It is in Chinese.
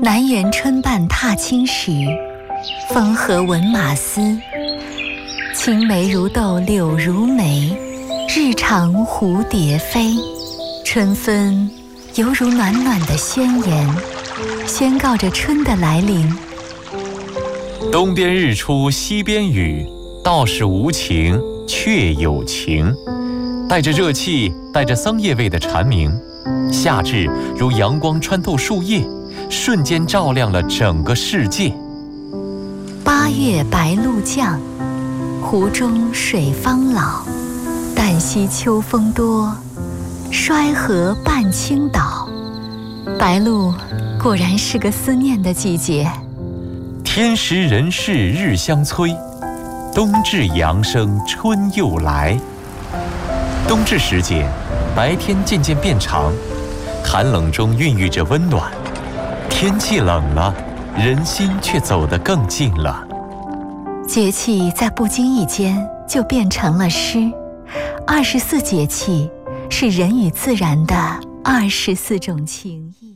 南园春半踏青时，风和闻马嘶。青梅如豆柳如眉，日长蝴蝶飞。春分犹如暖暖的宣言，宣告着春的来临。 东边日出西边雨，道是无晴却有晴。带着热气，带着桑叶味的蝉鸣，夏至如阳光穿透树叶，瞬间照亮了整个世界。 八月白露降，湖中水方老。旦夕秋风多，衰河半倾倒。白露果然是个思念的季节。 天时人事日相催，冬至阳生春又来。冬至时节，白天渐渐变长，寒冷中孕育着温暖。天气冷了，人心却走得更近了。 节气在不经意间就变成了诗。24节气是人与自然的24种情谊。